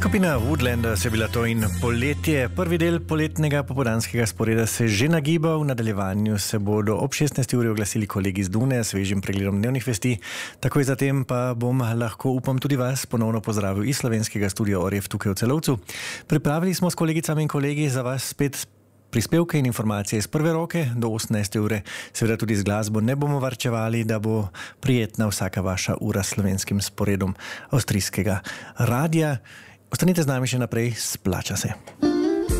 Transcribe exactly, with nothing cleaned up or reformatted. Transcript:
Skupina Woodlanders je bila to in poletje. Prvi del poletnega popoldanskega sporeda se že nagiba, v nadaljevanju se bodo ob šestnajsti uri oglasili kolegi z Dune s svežim pregledom dnevnih vesti. Takoj zatem pa bom lahko, upam, tudi vas ponovno pozdravil iz slovenskega studia Orjef tukaj v Celovcu. Pripravili smo s kolegicami in kolegi za vas spet prispevke in informacije iz prve roke do osemnajste ure. Seveda tudi z glasbo ne bomo varčevali, da bo prijetna vsaka vaša ura s slovenskim sporedom avstrijskega radia. Ostanite z nami še naprej, splača se.